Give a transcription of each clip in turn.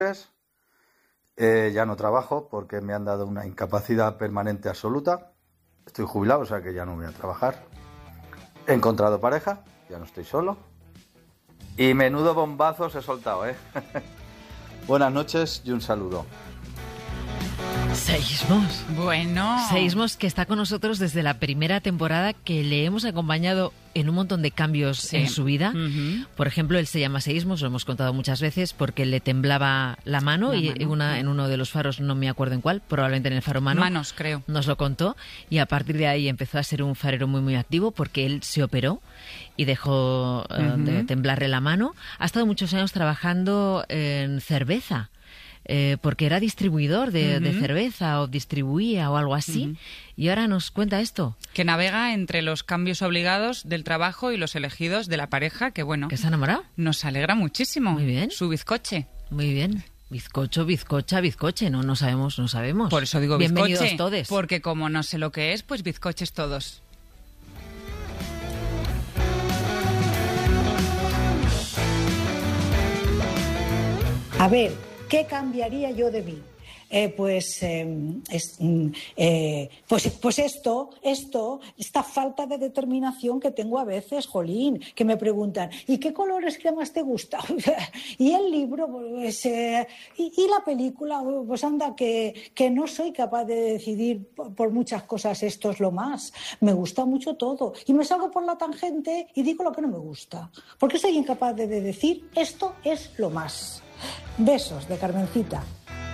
Ya no trabajo porque me han dado una incapacidad permanente absoluta. Estoy jubilado, o sea que ya no voy a trabajar. He encontrado pareja, ya no estoy solo. Y menudo bombazos he soltado, ¿eh? Buenas noches y un saludo. Seismos. Bueno. Seismos, que está con nosotros desde la primera temporada, que le hemos acompañado en un montón de cambios en su vida. Por ejemplo, él se llama Seismos, lo hemos contado muchas veces, porque le temblaba la mano en uno de los faros, no me acuerdo en cuál, probablemente en el faro Manos, creo. Nos lo contó, y a partir de ahí empezó a ser un farero muy, muy activo, porque él se operó y dejó de temblarle la mano. Ha estado muchos años trabajando en cerveza. Porque era distribuidor de cerveza o distribuía o algo así, y ahora nos cuenta esto. Que navega entre los cambios obligados del trabajo y los elegidos de la pareja, que bueno... ¿Que se ha enamorado? Nos alegra muchísimo. Muy bien. Su bizcoche. Muy bien. Bizcocho, bizcocha, bizcoche. No sabemos. Por eso digo bienvenidos bizcoche. Todos. Porque como no sé lo que es, pues bizcoches todos. A ver, ¿qué cambiaría yo de mí? Pues esta falta de determinación que tengo a veces, jolín, que me preguntan, ¿y qué color es que más te gusta? Y el libro, pues, y la película, pues anda, que no soy capaz de decidir por muchas cosas, esto es lo más. Me gusta mucho todo. Y me salgo por la tangente y digo lo que no me gusta. Porque soy incapaz de decir, esto es lo más. Besos de Carmencita.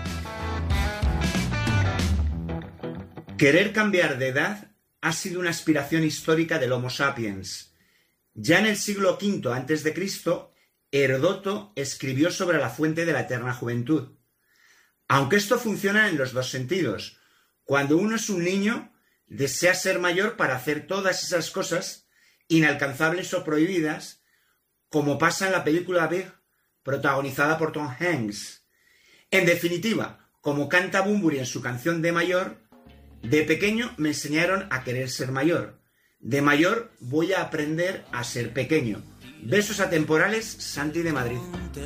Querer cambiar de edad ha sido una aspiración histórica del Homo sapiens. Ya en el siglo V a.C., Heródoto escribió sobre la fuente de la eterna juventud. Aunque esto funciona en los dos sentidos. Cuando uno es un niño, desea ser mayor para hacer todas esas cosas inalcanzables o prohibidas, como pasa en la película Big, protagonizada por Tom Hanks. En definitiva, como canta Bunbury en su canción de mayor, de pequeño me enseñaron a querer ser mayor. De mayor voy a aprender a ser pequeño. Besos atemporales, Santi de Madrid.